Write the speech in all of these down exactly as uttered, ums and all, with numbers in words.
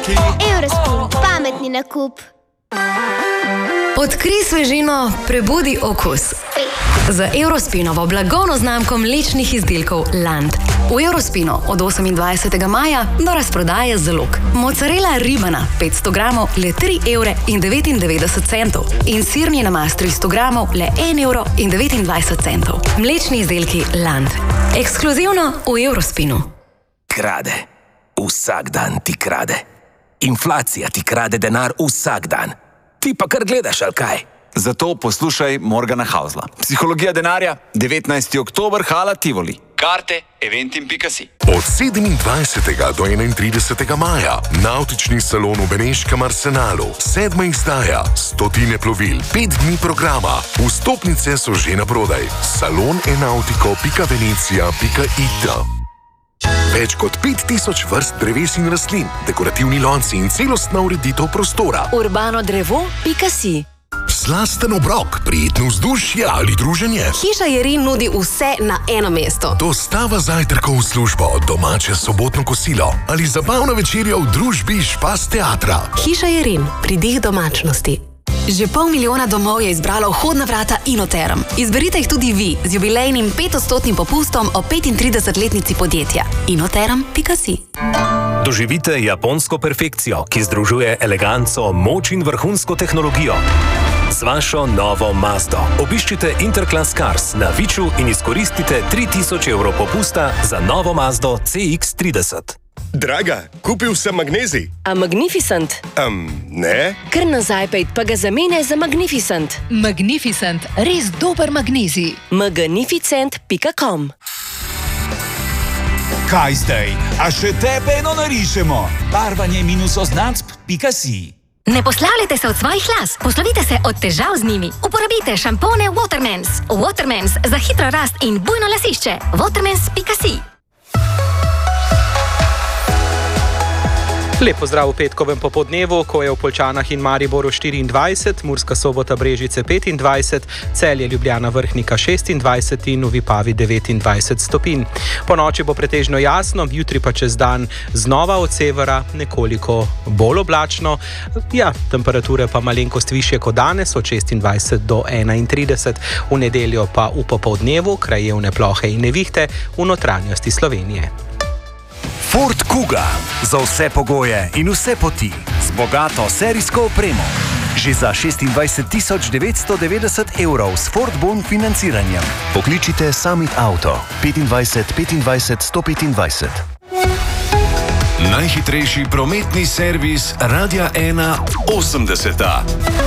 taki. Eurospin, pametni nakup. Odkrij svežino, prebudi okus. Z Eurospinovo blagovno znamko mlečnih izdelkov Land. V Eurospinu od osemindvajsetega maja do razprodaje zalog. Mozzarella ribana petsto gramov le tri evre in devetindevetdeset centov in sirni namaz tristo gramov le en evro in devetindvajset centov. Mlečni izdelki Land. Ekskluzivno v Eurospinu. Krade. Vsak dan ti krade. Inflacija ti krade denar vsak dan. Ti pa kar gledaš, ali kaj? Zato poslušaj Morgana Hausla. Psihologija denarja, devetnajsti oktober, Hala Tivoli. Karte eventim pika si. Od sedemindvajsetega do enaintridesetega maja Navtični salon v Beneškem Arsenalu. Sedma izdaja, stotine plovil, pet dni programa. Vstopnice so že naprodaj. salon enautiko pika venecija pika it. Več kot pet tisoč vrst dreves in rastlin, dekorativni lonci in celostna ureditev prostora. urbano drevo pika si. Slasten obrok, prijetno vzdušje ali druženje. Hiša Jerin nudi vse na eno mesto. Dostava zajtrkov v službo, domače sobotno kosilo ali zabavna večerja v družbi Špas teatra. Hiša Jerin, pridih domačnosti. Že pol milijona domov je izbralo vhodna vrata Inoterm. Izberite jih tudi vi z jubilejnim petodstotnim popustom o petintridesetletnici podjetja. inoterm pika si. Doživite japonsko perfekcijo, ki združuje eleganco, moč in vrhunsko tehnologijo. Z vašo novo Mazdo obiščite Interclass Cars na Viču in izkoristite tri tisoč evrov popusta za novo Mazdo C X trideset. Draga, kupil sem magnezij. A Magnificent? Um, ne? Kar nazaj pejt, pa ga zamenjaj za Magnificent. Magnificent, res dober magnezij. magnificent pika com. Kaj zdaj? A še tebe eno narišemo? Barvanje minus oznacb pika si. Ne poslavljajte se od svojih las, poslovite se od težav z njimi. Uporabite šampone Watermans. Watermans za hitro rast in bujno lasišče. watermans pika si. Lep pozdrav v petkovem popoldnevu, ko je v Poljčanah in Mariboru štiriindvajset, Murska Sobota Brežice petindvajset, Celje Ljubljana Vrhnika šestindvajset in v Vipavi devetindvajset stopinj. Po noči bo pretežno jasno, jutri pa čez dan znova od severa nekoliko bolj oblačno. Ja, temperature pa malenkost višje kot danes, od šestindvajset do enaintrideset. V nedeljo pa v popoldnevu krajevne plohe in nevihte v notranjosti Slovenije. Ford Kuga. Za vse pogoje in vse poti. Z bogato serijsko opremo. Že za šestindvajset tisoč devetsto devetdeset evrov s Ford Bon financiranjem. Pokličite Summit Auto. petindvajset petindvajset sto petindvajset. Najhitrejši prometni servis Radia ena osemdeseta.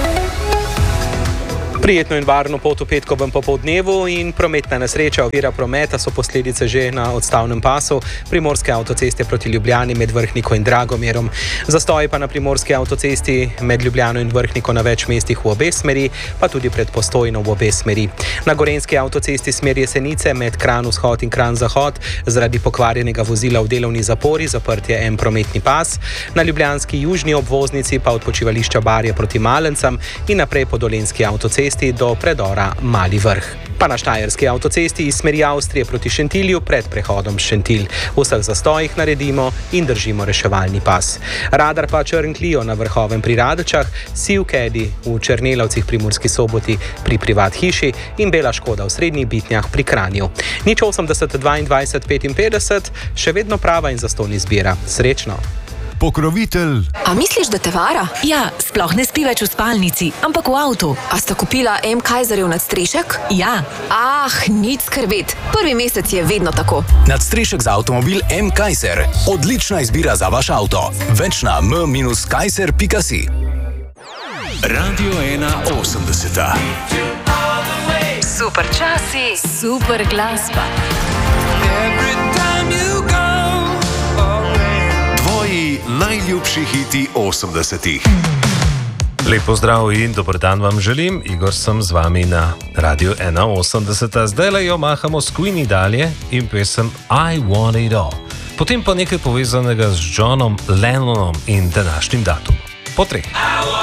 Prijetno in varno pot v petkovem popoldnevu in prometna nesreča ovira prometa so posledice že na odstavnem pasu Primorske avtoceste proti Ljubljani med Vrhniko in Dragomerom. Zastoji pa na Primorski avtocesti med Ljubljano in Vrhniko na več mestih v obe smeri, pa tudi pred Postojno v obe smeri. Na Gorenjski avtocesti smer Jesenice med Kranj vzhod in Kranj zahod zaradi pokvarjenega vozila v delovni zapori zaprt je en prometni pas. Na ljubljanski južni obvoznici pa od počivališča Barje proti Malencam in naprej po Dolenjski avtocesti do predora Mali Vrh. Pa na Štajerski avtocesti iz smeri Avstrije proti Šentilju pred prehodom Šentilj. V vseh zastojih naredimo in držimo reševalni pas. Radar pa Črn Clio na Vrhovem pri Radečah, Siv Caddy v Črnelavcih pri Murski Soboti pri Privat hiši in Bela Škoda v Srednjih Bitnjah pri Kranju. Nič osemdeset dvaindvajset petinpetdeset, še vedno prava in zastonj izbira. Srečno! Pokrovitelj. A misliš, da te vara? Ja, sploh ne spi več v spalnici, ampak v avtu. A sta kupila M. Kaiserjev nadstrešek? Ja. Ah, nič skrbeti. Prvi mesec je vedno tako. Nadstrešek za avtomobil M. Kaiser. Odlična izbira za vaš avto. Več na m dash kaiser pika si. Radio ena osemdeseta. Super časi, super glasba. Najljubši hiti osemdesetih. Lep pozdrav in dober dan vam želim. Igor sem z vami na Radio ena osemdeseta. Zdaj jo mahamo s Queenie dalje in pesem I Want It All. Potem pa nekaj povezanega z Johnom Lennonom in današnjim datumom. Po treh.